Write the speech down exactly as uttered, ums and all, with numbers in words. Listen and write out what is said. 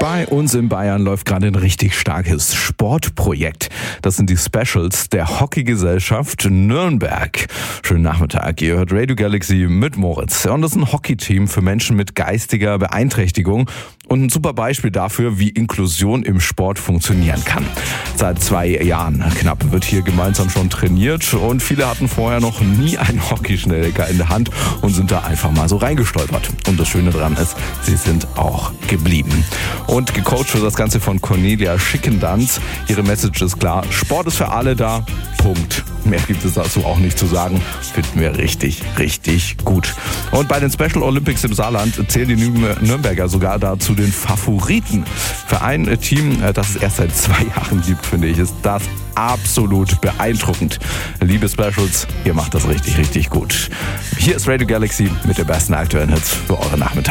Bei uns in Bayern läuft gerade ein richtig starkes Sportprojekt. Das sind die Specials der Hockeygesellschaft Nürnberg. Schönen Nachmittag, ihr hört Radio Galaxy mit Moritz. Und das ist ein Hockeyteam für Menschen mit geistiger Beeinträchtigung und ein super Beispiel dafür, wie Inklusion im Sport funktionieren kann. Seit zwei Jahren knapp wird hier gemeinsam schon trainiert und viele hatten vorher noch nie einen Hockeyschnelliger in der Hand und sind da einfach mal so reingestolpert. Und das Schöne daran ist, sie sind auch geblieben. Und gecoacht wird das Ganze von Cornelia Schickendanz. Ihre Message ist klar, Sport ist für alle da, Punkt. Mehr gibt es dazu auch nicht zu sagen. Finden wir richtig, richtig gut. Und bei den Special Olympics im Saarland zählen die Nürnberger sogar da zu den Favoriten. Für ein Team, das es erst seit zwei Jahren gibt, finde ich, ist das absolut beeindruckend. Liebe Specials, ihr macht das richtig, richtig gut. Hier ist Radio Galaxy mit den besten aktuellen Hits für eure Nachmittag.